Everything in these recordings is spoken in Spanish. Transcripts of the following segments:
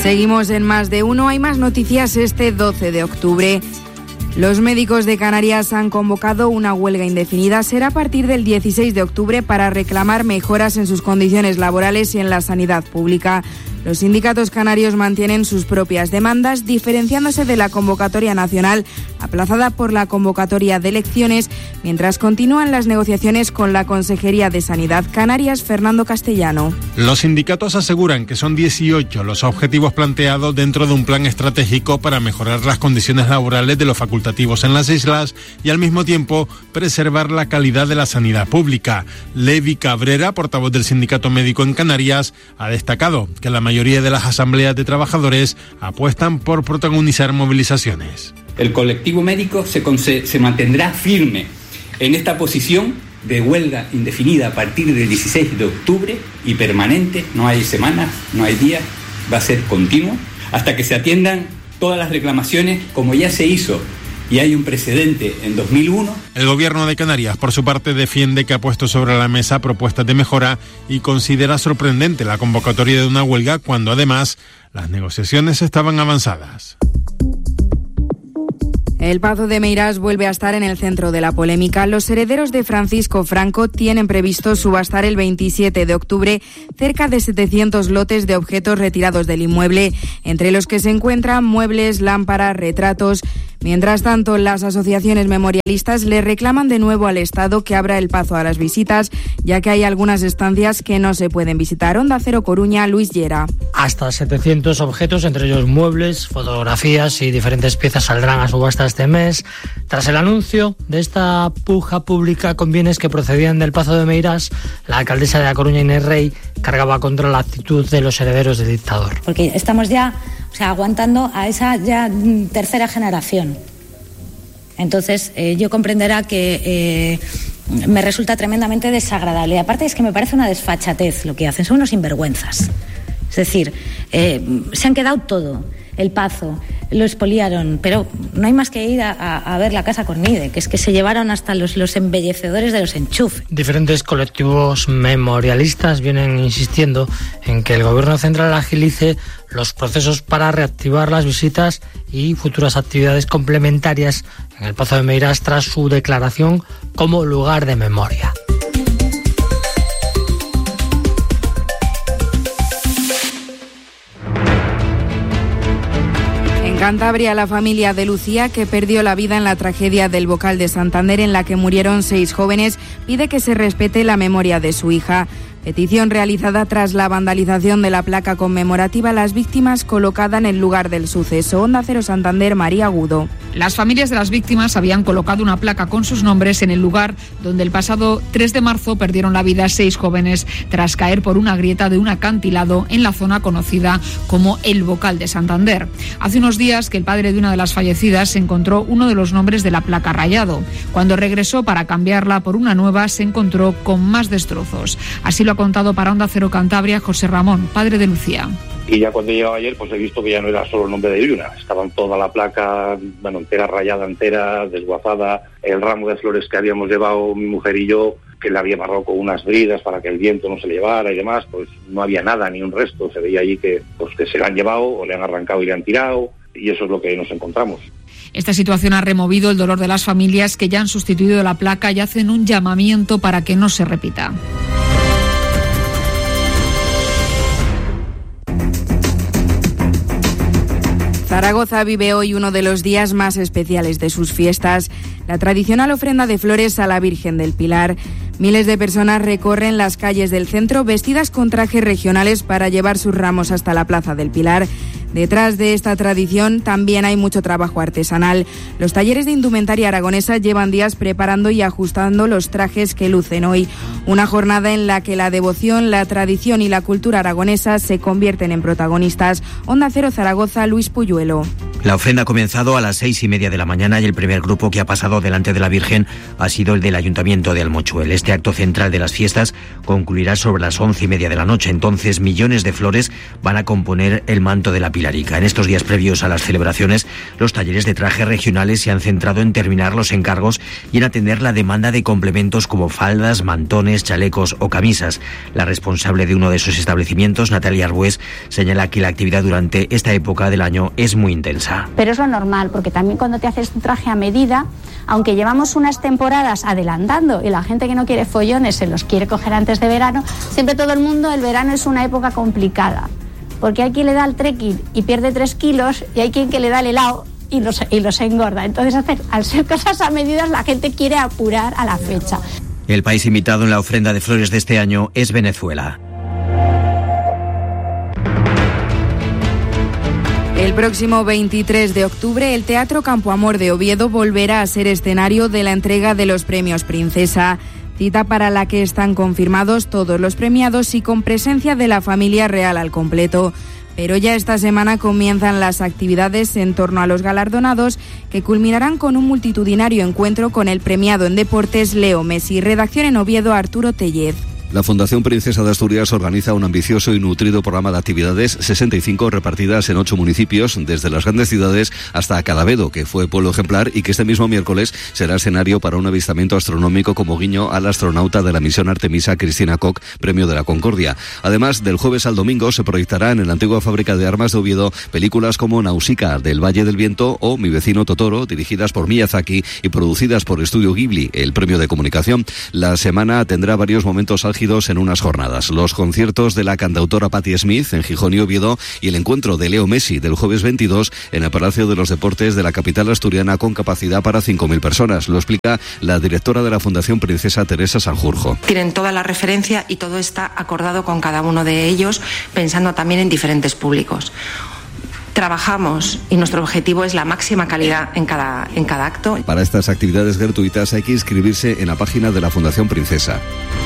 Seguimos en Más de Uno. Hay más noticias este 12 de octubre. Los médicos de Canarias han convocado una huelga indefinida. Será a partir del 16 de octubre para reclamar mejoras en sus condiciones laborales y en la sanidad pública. Los sindicatos canarios mantienen sus propias demandas, diferenciándose de la convocatoria nacional aplazada por la convocatoria de elecciones, mientras continúan las negociaciones con la Consejería de Sanidad Canarias, Fernando Castellano. Los sindicatos aseguran que son 18 los objetivos planteados dentro de un plan estratégico para mejorar las condiciones laborales de los facultativos en las islas y al mismo tiempo preservar la calidad de la sanidad pública. Levi Cabrera, portavoz del Sindicato Médico en Canarias, ha destacado que la mayoría de las asambleas de trabajadores apuestan por protagonizar movilizaciones. El colectivo médico se mantendrá firme en esta posición de huelga indefinida a partir del 16 de octubre y permanente, no hay semanas, no hay días, va a ser continuo, hasta que se atiendan todas las reclamaciones como ya se hizo. Y hay un precedente en 2001. El Gobierno de Canarias, por su parte, defiende que ha puesto sobre la mesa propuestas de mejora y considera sorprendente la convocatoria de una huelga cuando, además, las negociaciones estaban avanzadas. El Pazo de Meirás vuelve a estar en el centro de la polémica. Los herederos de Francisco Franco tienen previsto subastar el 27 de octubre cerca de 700 lotes de objetos retirados del inmueble, entre los que se encuentran muebles, lámparas, retratos. Mientras tanto, las asociaciones memorialistas le reclaman de nuevo al Estado que abra el Pazo a las visitas, ya que hay algunas estancias que no se pueden visitar. Onda Cero Coruña, Luis Llera. Hasta 700 objetos, entre ellos muebles, fotografías y diferentes piezas, saldrán a subasta este mes. Tras el anuncio de esta puja pública con bienes que procedían del Pazo de Meirás, la alcaldesa de La Coruña, Inés Rey, cargaba contra la actitud de los herederos del dictador. Porque estamos ya aguantando a esa ya tercera generación. Entonces, yo comprenderá que me resulta tremendamente desagradable. Y aparte es que me parece una desfachatez lo que hacen, son unos sinvergüenzas. Es decir, se han quedado todo, el Pazo, lo expoliaron, pero no hay más que ir a ver la casa Cornide, que es que se llevaron hasta los embellecedores de los enchufes. Diferentes colectivos memorialistas vienen insistiendo en que el Gobierno central agilice los procesos para reactivar las visitas y futuras actividades complementarias en el Pazo de Meirás tras su declaración como lugar de memoria. En Cantabria, la familia de Lucía, que perdió la vida en la tragedia del Bocal de Santander, en la que murieron 6 jóvenes, pide que se respete la memoria de su hija. Petición realizada tras la vandalización de la placa conmemorativa a las víctimas colocada en el lugar del suceso. Onda Cero Santander, María Agudo. Las familias de las víctimas habían colocado una placa con sus nombres en el lugar donde el pasado 3 de marzo perdieron la vida 6 jóvenes tras caer por una grieta de un acantilado en la zona conocida como el Bocal de Santander. Hace unos días que el padre de una de las fallecidas se encontró uno de los nombres de la placa rayado. Cuando regresó para cambiarla por una nueva, se encontró con más destrozos. Así lo ha contado para Onda Cero Cantabria José Ramón, padre de Lucía. Y ya cuando llegaba ayer, pues he visto que ya no era solo el nombre de Yuna. Estaban toda la placa, entera rayada, entera, desguazada. El ramo de flores que habíamos llevado mi mujer y yo, que le había amarrado con unas bridas para que el viento no se le llevara y demás, pues no había nada, ni un resto. Se veía allí que se le han llevado o le han arrancado y le han tirado. Y eso es lo que nos encontramos. Esta situación ha removido el dolor de las familias que ya han sustituido la placa y hacen un llamamiento para que no se repita. Zaragoza vive hoy uno de los días más especiales de sus fiestas, la tradicional ofrenda de flores a la Virgen del Pilar. Miles de personas recorren las calles del centro vestidas con trajes regionales para llevar sus ramos hasta la Plaza del Pilar. Detrás de esta tradición también hay mucho trabajo artesanal. Los talleres de indumentaria aragonesa llevan días preparando y ajustando los trajes que lucen hoy. Una jornada en la que la devoción, la tradición y la cultura aragonesa se convierten en protagonistas. Onda Cero Zaragoza, Luis Puyuelo. La ofrenda ha comenzado a las 6:30 de la mañana y el primer grupo que ha pasado delante de la Virgen ha sido el del Ayuntamiento de Almochuel. Este acto central de las fiestas concluirá sobre las 11:30 de la noche. Entonces, millones de flores van a componer el manto de la Pilarica. En estos días previos a las celebraciones, los talleres de trajes regionales se han centrado en terminar los encargos y en atender la demanda de complementos como faldas, mantones, chalecos o camisas. La responsable de uno de esos establecimientos, Natalia Arbués, señala que la actividad durante esta época del año es muy intensa. Pero es lo normal, porque también cuando te haces tu traje a medida, aunque llevamos unas temporadas adelantando y la gente que no quiere follones se los quiere coger antes de verano, siempre todo el mundo, el verano es una época complicada, porque hay quien le da el trekking y pierde 3 kilos y hay quien que le da el helado y los engorda. Entonces, al ser cosas a medidas, la gente quiere apurar a la fecha. El país invitado en la ofrenda de flores de este año es Venezuela. El próximo 23 de octubre, el Teatro Campo Amor de Oviedo volverá a ser escenario de la entrega de los premios Princesa, cita para la que están confirmados todos los premiados y con presencia de la familia real al completo. Pero ya esta semana comienzan las actividades en torno a los galardonados, que culminarán con un multitudinario encuentro con el premiado en deportes Leo Messi. Redacción en Oviedo, Arturo Tellez. La Fundación Princesa de Asturias organiza un ambicioso y nutrido programa de actividades, 65 repartidas en 8 municipios, desde las grandes ciudades hasta Cadavedo, que fue pueblo ejemplar y que este mismo miércoles será escenario para un avistamiento astronómico como guiño al astronauta de la misión Artemisa, Cristina Koch, Premio de la Concordia. Además, del jueves al domingo se proyectarán en la antigua fábrica de armas de Oviedo películas como Nausicaa, del Valle del Viento, o Mi vecino Totoro, dirigidas por Miyazaki y producidas por Estudio Ghibli, el premio de comunicación. La semana tendrá varios momentos álgidos en unas jornadas. Los conciertos de la cantautora Patti Smith en Gijón y Oviedo y el encuentro de Leo Messi del jueves 22 en el Palacio de los Deportes de la capital asturiana con capacidad para 5.000 personas. Lo explica la directora de la Fundación Princesa, Teresa Sanjurjo. Tienen toda la referencia y todo está acordado con cada uno de ellos, pensando también en diferentes públicos. Trabajamos y nuestro objetivo es la máxima calidad en cada acto. Para estas actividades gratuitas hay que inscribirse en la página de la Fundación Princesa.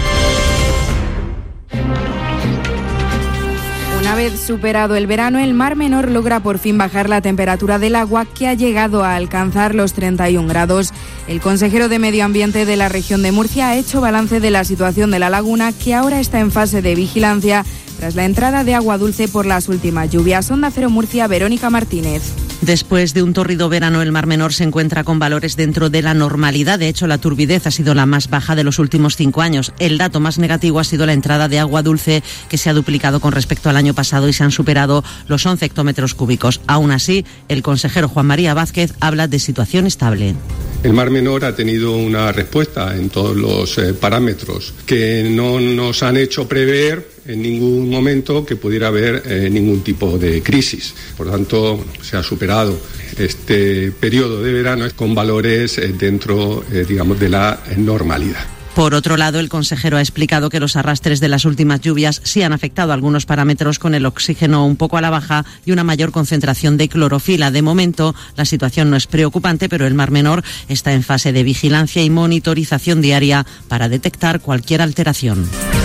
Una vez superado el verano, el Mar Menor logra por fin bajar la temperatura del agua, que ha llegado a alcanzar los 31 grados. El consejero de Medio Ambiente de la región de Murcia ha hecho balance de la situación de la laguna, que ahora está en fase de vigilancia tras la entrada de agua dulce por las últimas lluvias. Onda Cero Murcia, Verónica Martínez. Después de un tórrido verano, el Mar Menor se encuentra con valores dentro de la normalidad. De hecho, la turbidez ha sido la más baja de los últimos 5 años. El dato más negativo ha sido la entrada de agua dulce, que se ha duplicado con respecto al año pasado y se han superado los 11 hectómetros cúbicos. Aún así, el consejero Juan María Vázquez habla de situación estable. El Mar Menor ha tenido una respuesta en todos los parámetros que no nos han hecho prever en ningún momento que pudiera haber ningún tipo de crisis. Por tanto, se ha superado este periodo de verano con valores dentro, de la normalidad. Por otro lado, el consejero ha explicado que los arrastres de las últimas lluvias sí han afectado algunos parámetros, con el oxígeno un poco a la baja y una mayor concentración de clorofila. De momento, la situación no es preocupante, pero el Mar Menor está en fase de vigilancia y monitorización diaria para detectar cualquier alteración.